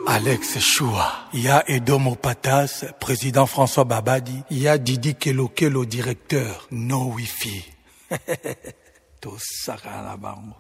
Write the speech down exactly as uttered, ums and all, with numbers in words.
Alex Choua, il y a Edomo Patas, président François Babadi, il y a Didi Kelokelo, directeur, no wifi. Tout ça, la banque.